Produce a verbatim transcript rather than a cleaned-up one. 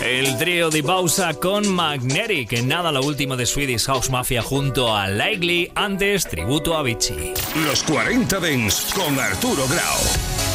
El trío de Bausa con Magnetic. En nada, lo último de Swedish House Mafia junto a Likely. Antes, tributo a Avicii. Los cuarenta Dance con Arturo Grau.